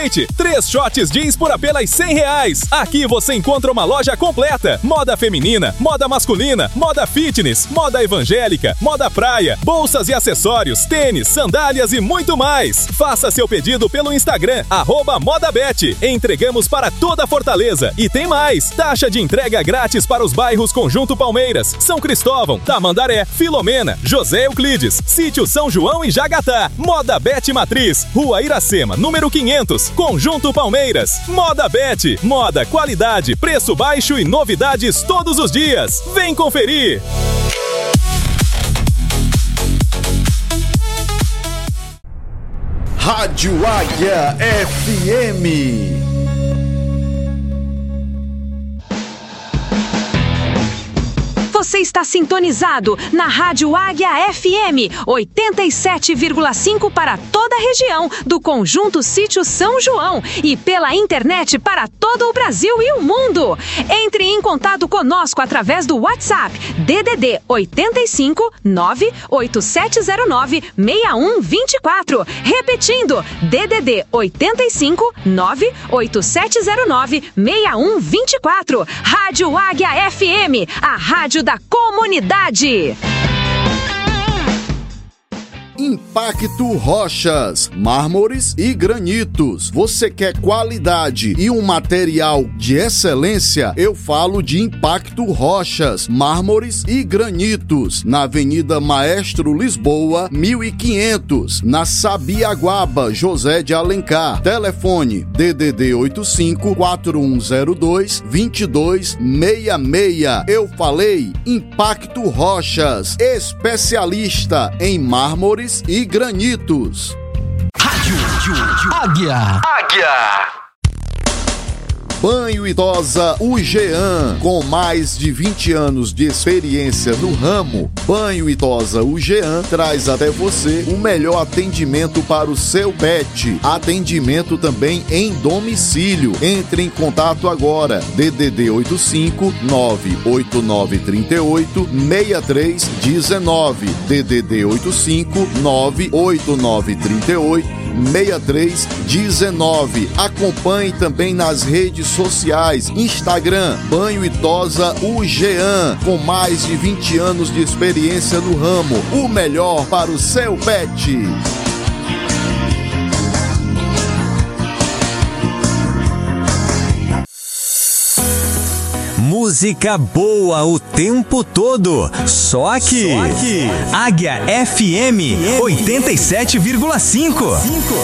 3 shorts jeans por apenas R$100. Aqui você encontra uma loja completa. Moda feminina, moda masculina, moda fitness, moda evangélica, moda praia, bolsas e acessórios, tênis, sandálias e muito mais. Faça seu pedido pelo Instagram, @modabet. Entregamos para toda a Fortaleza. E tem mais, taxa de entrega grátis para os bairros Conjunto Palmeiras, São Cristóvão, Tamandaré, Filomena, José Euclides, Sítio São João e Jagatá. Modabet Matriz, Rua Iracema, número 500. Conjunto Palmeiras. Modabet. Moda, qualidade, preço baixo e novidades todos os dias. Vem conferir! Rádio Águia FM. Você está sintonizado na Rádio Águia FM 87,5 para toda a região do Conjunto Sítio São João e pela internet para todo o Brasil e o mundo. Entre em contato conosco através do WhatsApp DDD 85 98709 6124. Repetindo, DDD 85 98709 6124. Rádio Águia FM, a rádio da comunidade. Impacto Rochas, mármores e granitos. Você quer qualidade e um material de excelência? Eu falo de Impacto Rochas, mármores e granitos, na Avenida Maestro Lisboa, 1500, na Sabiaguaba, José de Alencar. Telefone DDD 85 4102 2266. Eu falei Impacto Rochas, especialista em mármores e granitos. Rádio Águia. Banho e Tosa UGEAN, com mais de 20 anos de experiência no ramo, Banho e Tosa UGEAN traz até você o melhor atendimento para o seu pet. Atendimento também em domicílio. Entre em contato agora. DDD 85 98938 6319. DDD 85 98938 6319. Acompanhe também nas redes sociais, Instagram, Banho e Tosa UGEAN, com mais de 20 anos de experiência no ramo. O melhor para o seu pet. Música boa o tempo todo. Só aqui. Águia FM 87,5.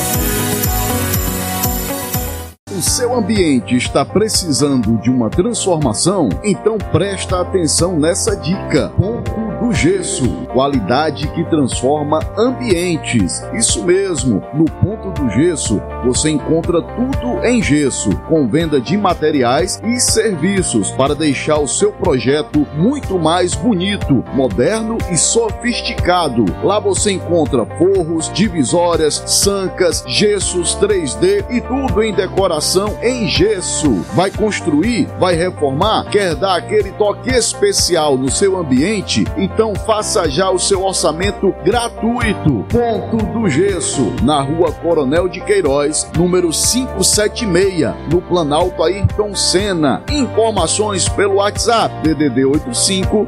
O seu ambiente está precisando de uma transformação? Então presta atenção nessa dica. Ponto do Gesso, qualidade que transforma ambientes. Isso mesmo, no Ponto do Gesso você encontra tudo em gesso, com venda de materiais e serviços para deixar o seu projeto muito mais bonito, moderno e sofisticado. Lá você encontra forros, divisórias, sancas, gessos 3D e tudo em decoração em gesso. Vai construir? Vai reformar? Quer dar aquele toque especial no seu ambiente? Então faça já o seu orçamento gratuito. Ponto do Gesso, na Rua Coronel de Queiroz, número 576, no Planalto Ayrton Senna. Informações pelo WhatsApp DDD 85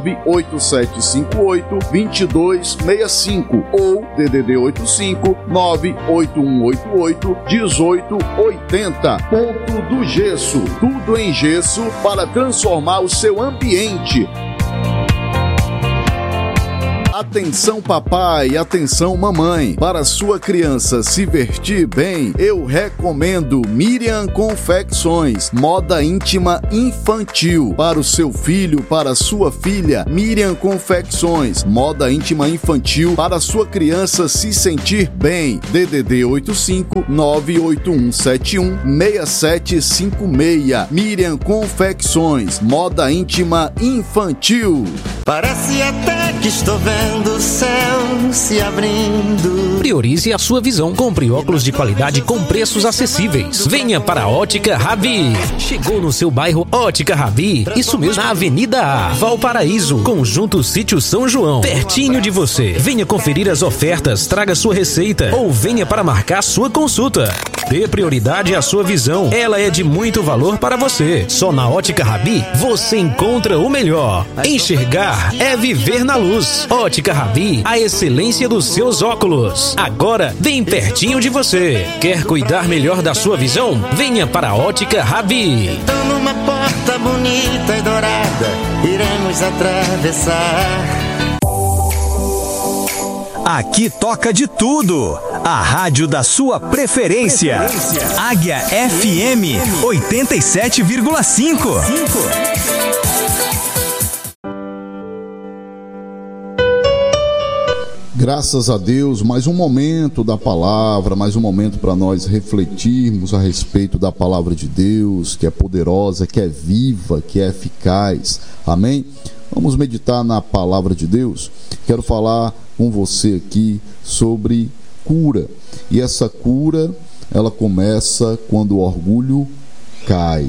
98758 2265 ou DDD 85 98188 1880. Ponto do Gesso, tudo em gesso para transformar o seu ambiente. Atenção papai, atenção mamãe, para sua criança se vestir bem, eu recomendo Miriam Confecções, moda íntima infantil. Para o seu filho, para a sua filha, Miriam Confecções, moda íntima infantil, para a sua criança se sentir bem. DDD 85 98171 6756. Miriam Confecções, moda íntima infantil. Parece até que estou vendo quando o céu se abrindo. Priorize a sua visão. Compre óculos de qualidade com preços acessíveis. Venha para a Ótica Rabi. Chegou no seu bairro Ótica Rabi. Isso mesmo, na Avenida A, Valparaíso, Conjunto Sítio São João. Pertinho de você. Venha conferir as ofertas, traga sua receita ou venha para marcar sua consulta. Dê prioridade à sua visão. Ela é de muito valor para você. Só na Ótica Rabi você encontra o melhor. Enxergar é viver na luz. Ótica Rabi, a excelência dos seus óculos. Agora, bem pertinho de você. Quer cuidar melhor da sua visão? Venha para a Ótica Rabi. Então numa porta bonita e dourada iremos atravessar. Aqui toca de tudo. A rádio da sua preferência. Águia FM 87,5. Graças a Deus, mais um momento da palavra, mais um momento para nós refletirmos a respeito da palavra de Deus, que é poderosa, que é viva, que é eficaz. Amém? Vamos meditar na palavra de Deus. Quero falar com você aqui sobre cura. E essa cura, ela começa quando o orgulho cai.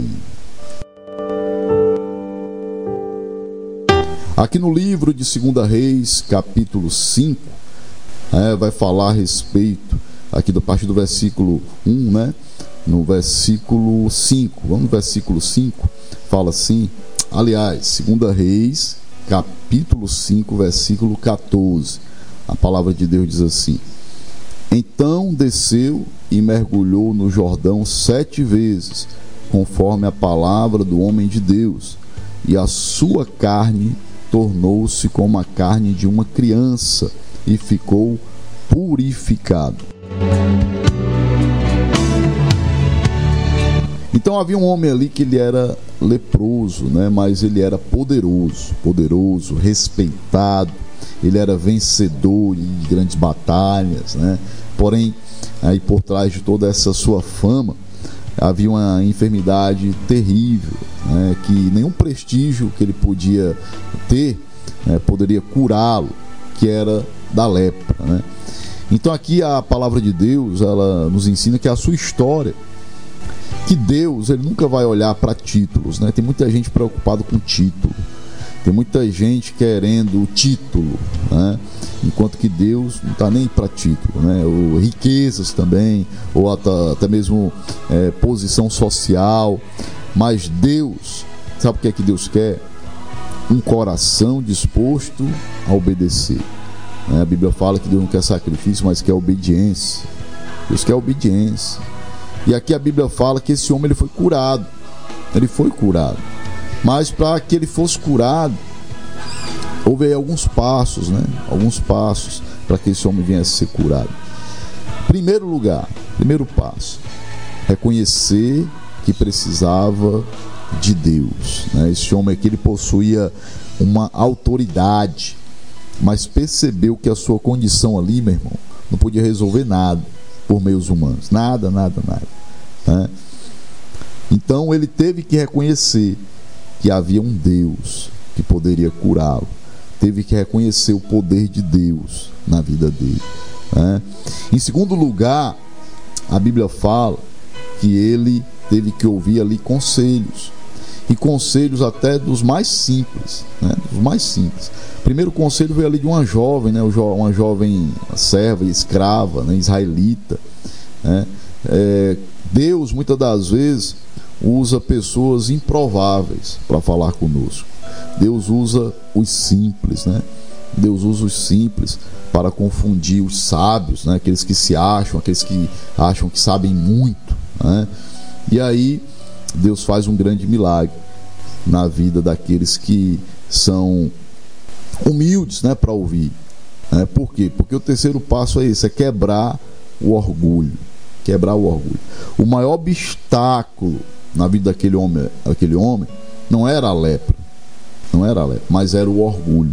Aqui no livro de 2 Reis, capítulo 5, vai falar a respeito, aqui a partir do versículo 1, né? No versículo 5, vamos no versículo 5, fala assim, aliás, 2 Reis, capítulo 5, versículo 14, a palavra de Deus diz assim: então desceu e mergulhou no Jordão 7 vezes, conforme a palavra do homem de Deus, e a sua carne tornou-se como a carne de uma criança, e ficou purificado. Então havia um homem ali que ele era leproso, né? Mas ele era poderoso, respeitado, ele era vencedor de grandes batalhas, né? Porém, aí por trás de toda essa sua fama, havia uma enfermidade terrível, né? Que nenhum prestígio que ele podia ter poderia curá-lo, que era da lepra, né? Então aqui a palavra de Deus, ela nos ensina que a sua história, que Deus, ele nunca vai olhar para títulos, né? Tem muita gente preocupada com título, tem muita gente querendo título, né? Enquanto que Deus não está nem para título, né? Ou riquezas também, ou até mesmo posição social. Mas Deus, sabe o que Deus quer? Um coração disposto a obedecer. A Bíblia fala que Deus não quer sacrifício, mas quer obediência. Deus quer obediência. E aqui a Bíblia fala que esse homem ele foi curado. Ele foi curado. Mas para que ele fosse curado, houve aí alguns passos, né? Alguns passos para que esse homem viesse a ser curado. Primeiro passo, reconhecer que precisava de Deus, né? Esse homem aqui ele possuía uma autoridade, mas percebeu que a sua condição ali, meu irmão, não podia resolver nada por meios humanos, nada, né? Então ele teve que reconhecer que havia um Deus que poderia curá-lo, teve que reconhecer o poder de Deus na vida dele, né? Em segundo lugar, a Bíblia fala que ele teve que ouvir ali conselhos, e conselhos até dos mais simples, né? Dos mais simples. Primeiro conselho veio ali de uma jovem, né? Uma jovem serva e escrava, né? Israelita, né? Deus muitas das vezes usa pessoas improváveis para falar conosco. Deus usa os simples, né? Deus usa os simples para confundir os sábios, né? Aqueles que se acham, aqueles que acham que sabem muito, né? E aí Deus faz um grande milagre na vida daqueles que são humildes, né, para ouvir, né? Por quê? Porque o terceiro passo é esse, é quebrar o orgulho. O maior obstáculo na vida daquele homem não era a lepra, mas era o orgulho.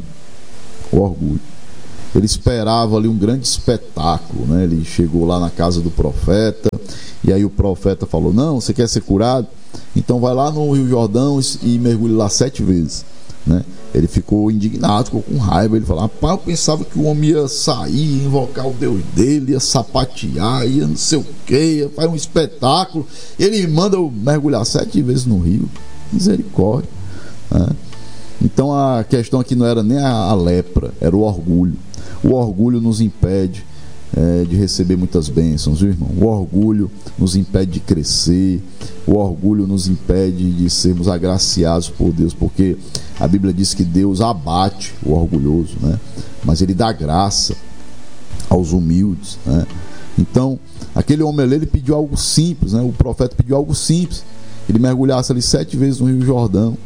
Ele esperava ali um grande espetáculo, né? Ele chegou lá na casa do profeta, e aí o profeta falou: não, você quer ser curado? Então vai lá no Rio Jordão e mergulhe lá 7 vezes, né? Ele ficou indignado, ficou com raiva. Ele falou: rapaz, eu pensava que o homem ia sair, invocar o Deus dele, ia sapatear, ia não sei o que, ia fazer um espetáculo. Ele manda eu mergulhar 7 vezes no rio. Misericórdia, né? Então a questão aqui não era nem a lepra, era o orgulho. O orgulho nos impede de receber muitas bênçãos, viu, irmão? O orgulho nos impede de crescer. O orgulho nos impede de sermos agraciados por Deus, porque a Bíblia diz que Deus abate o orgulhoso, né? Mas Ele dá graça aos humildes, né? Então, aquele homem ali, ele pediu algo simples, né? O profeta pediu algo simples: ele mergulhasse ali 7 vezes no Rio Jordão.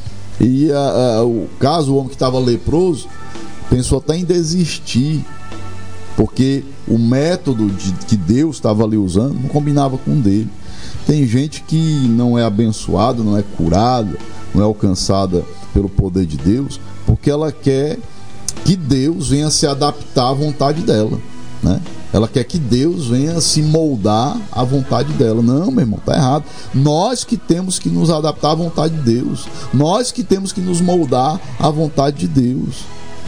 E o homem que estava leproso pensou até em desistir, porque o método que Deus estava ali usando não combinava com o dele. Tem gente que não é abençoada, não é curada, não é alcançada pelo poder de Deus, porque ela quer que Deus venha se adaptar à vontade dela, né? Ela quer que Deus venha se moldar à vontade dela. Não, meu irmão, tá errado. Nós que temos que nos adaptar à vontade de Deus. Nós que temos que nos moldar à vontade de Deus.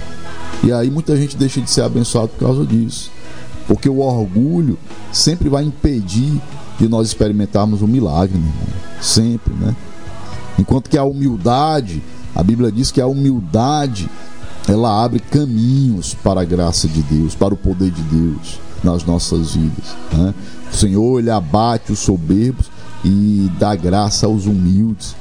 E aí muita gente deixa de ser abençoado por causa disso, porque o orgulho sempre vai impedir de nós experimentarmos o milagre, meu irmão. Sempre, né? Enquanto que a humildade, a Bíblia diz que a humildade, ela abre caminhos para a graça de Deus, para o poder de Deus nas nossas vidas, né? O Senhor, Ele abate os soberbos e dá graça aos humildes.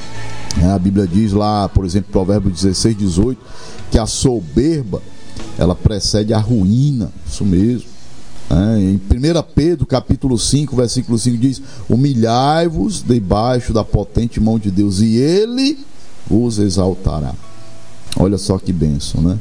A Bíblia diz lá, por exemplo, Provérbios 16, 18, que a soberba, ela precede a ruína. Isso mesmo. Em 1 Pedro capítulo 5, versículo 5 diz: humilhai-vos debaixo da potente mão de Deus e Ele vos exaltará. Olha só que bênção, né?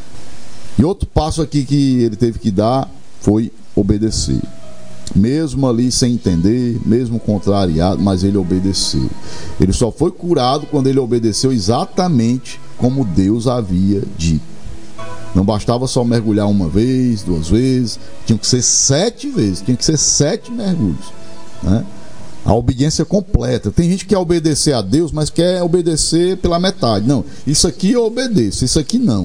E outro passo aqui que ele teve que dar foi obedecer. Mesmo ali sem entender, mesmo contrariado, mas ele obedeceu. Ele só foi curado quando ele obedeceu exatamente como Deus havia dito. Não bastava só mergulhar 1 vez, 2 vezes, tinha que ser 7 vezes, tinha que ser 7 mergulhos, né? A obediência completa. Tem gente que quer obedecer a Deus, mas quer obedecer pela metade. Não, isso aqui eu obedeço, isso aqui não,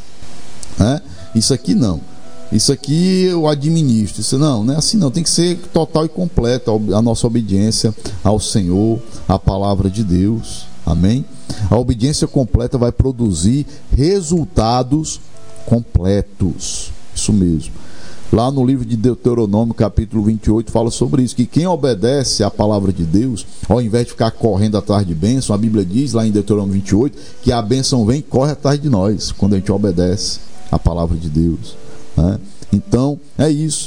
né? Isso aqui não, isso aqui eu administro. Isso não é assim não. Tem que ser total e completa a nossa obediência ao Senhor, à palavra de Deus. Amém? A obediência completa vai produzir resultados completos. Isso mesmo. Lá no livro de Deuteronômio, capítulo 28, fala sobre isso, que quem obedece à palavra de Deus, ao invés de ficar correndo atrás de bênção, a Bíblia diz lá em Deuteronômio 28, que a bênção vem e corre atrás de nós, quando a gente obedece à palavra de Deus, né? Então, é isso.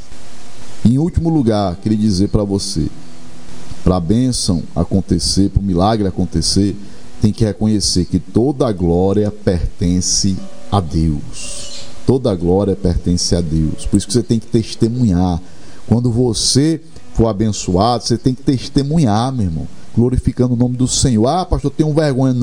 Em último lugar, queria dizer para você, para a bênção acontecer, para o milagre acontecer, tem que reconhecer que toda a glória pertence a Deus. Toda a glória pertence a Deus. Por isso que você tem que testemunhar. Quando você for abençoado, você tem que testemunhar, meu irmão, glorificando o nome do Senhor. Ah, pastor, eu tenho vergonha.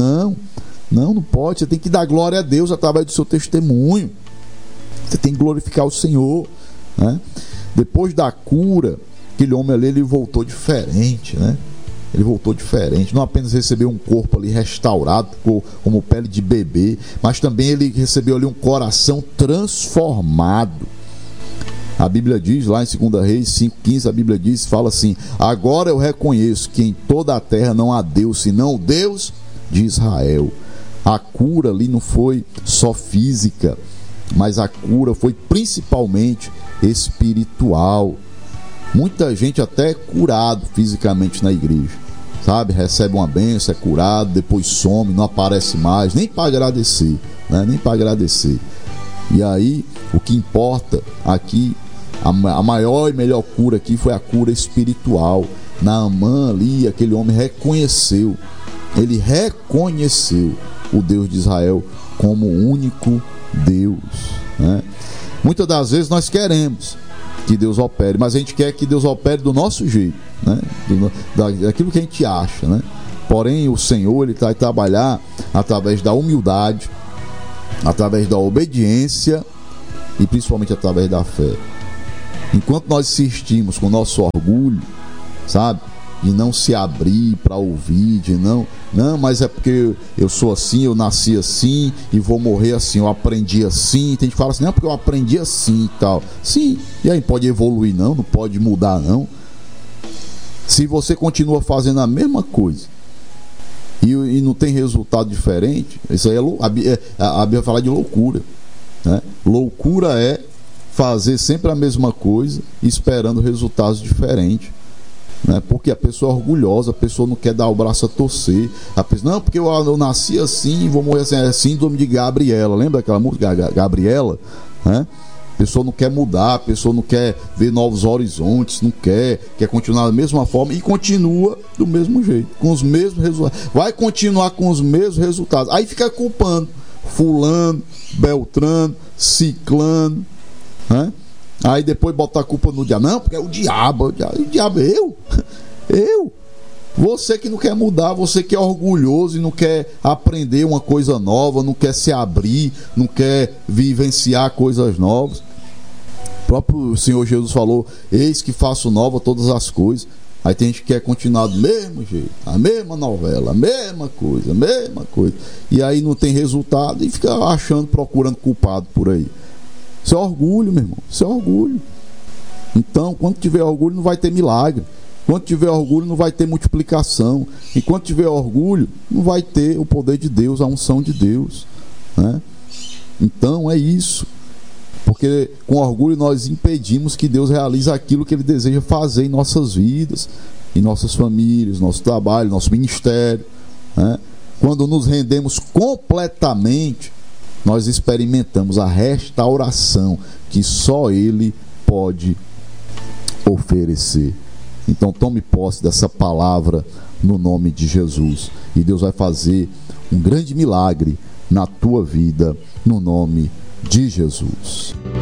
Não pode. Você tem que dar glória a Deus através do seu testemunho. Você tem que glorificar o Senhor, né? Depois da cura, aquele homem ali, ele voltou diferente, né? Ele voltou diferente, não apenas recebeu um corpo ali restaurado, ficou como pele de bebê, mas também ele recebeu ali um coração transformado. A Bíblia diz lá em 2 Reis 5,15, a Bíblia diz, fala assim: agora eu reconheço que em toda a terra não há Deus senão o Deus de Israel. A cura ali não foi só física, mas a cura foi principalmente espiritual. Muita gente até é curado fisicamente na igreja, sabe? Recebe uma bênção, é curado, depois some, não aparece mais, nem para agradecer, né? Nem para agradecer. E aí, o que importa aqui, a maior e melhor cura aqui foi a cura espiritual. Naamã ali, aquele homem reconheceu, ele reconheceu o Deus de Israel como o único Deus, né? Muitas das vezes nós queremos que Deus opere, mas a gente quer que Deus opere do nosso jeito, né? Daquilo que a gente acha, né? Porém, o Senhor, Ele vai trabalhar através da humildade, através da obediência e principalmente através da fé. Enquanto nós insistimos com o nosso orgulho, sabe? de não se abrir para ouvir, de não, mas é porque eu sou assim, eu nasci assim e vou morrer assim, eu aprendi assim. Tem gente que fala assim, não, porque eu aprendi assim e tal. Sim, e aí pode evoluir não pode mudar não. Se você continua fazendo a mesma coisa e não tem resultado diferente, isso aí a Bíblia fala de loucura, né? Loucura é fazer sempre a mesma coisa esperando resultados diferentes, né? Porque a pessoa é orgulhosa, a pessoa não quer dar o braço a torcer, a pessoa, não, porque eu nasci assim e vou morrer assim, é síndrome de Gabriela. Lembra daquela música Gabriela, né? A pessoa não quer mudar, a pessoa não quer ver novos horizontes, não quer continuar da mesma forma e continua do mesmo jeito, com os mesmos resultados. Vai continuar com os mesmos resultados. Aí fica culpando fulano, beltrano, ciclano, né? Aí depois bota a culpa no diabo. Não, porque é o diabo eu. Você que não quer mudar, você que é orgulhoso e não quer aprender uma coisa nova, não quer se abrir, não quer vivenciar coisas novas. O próprio Senhor Jesus falou: eis que faço nova todas as coisas. Aí tem gente que quer continuar do mesmo jeito, a mesma novela, a mesma coisa. E aí não tem resultado e fica achando, procurando culpado por aí. Isso é orgulho, meu irmão, isso é orgulho. Então, quando tiver orgulho, não vai ter milagre. Quando tiver orgulho, não vai ter multiplicação. Enquanto tiver orgulho, não vai ter o poder de Deus, a unção de Deus, né? Então é isso. Porque com orgulho nós impedimos que Deus realize aquilo que Ele deseja fazer em nossas vidas, em nossas famílias, nosso trabalho, nosso ministério, né? Quando nos rendemos completamente, nós experimentamos a restauração que só Ele pode oferecer. Então tome posse dessa palavra no nome de Jesus, e Deus vai fazer um grande milagre na tua vida no nome de Jesus.